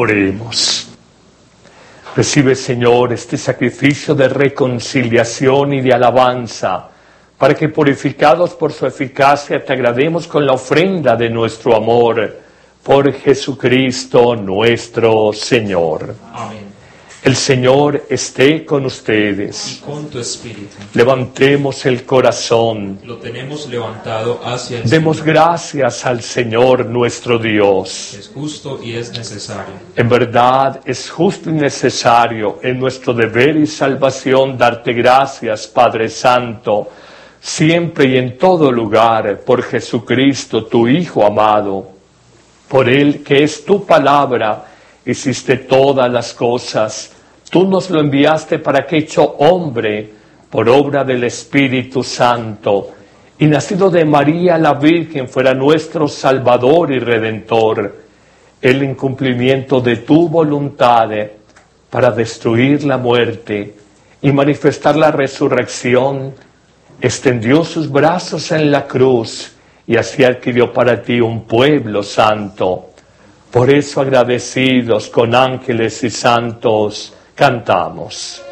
Oremos. Recibe, Señor, este sacrificio de reconciliación y de alabanza, para que, purificados por su eficacia, te agrademos con la ofrenda de nuestro amor, por Jesucristo nuestro Señor. Amén. El Señor esté con ustedes. Y con tu espíritu. Levantemos el corazón. Lo tenemos levantado hacia el Demos Señor. gracias al Señor nuestro Dios. Es justo y es necesario. En verdad es justo y necesario, en nuestro deber y salvación, darte gracias, Padre Santo, siempre y en todo lugar, por Jesucristo, tu Hijo amado. Por Él, que es tu palabra, hiciste todas las cosas. Tú nos lo enviaste para que, hecho hombre, por obra del Espíritu Santo, y nacido de María la Virgen, fuera nuestro Salvador y Redentor. Él, en cumplimiento de tu voluntad, para destruir la muerte y manifestar la resurrección, extendió sus brazos en la cruz y así adquirió para ti un pueblo santo. Por eso, agradecidos con ángeles y santos, cantamos.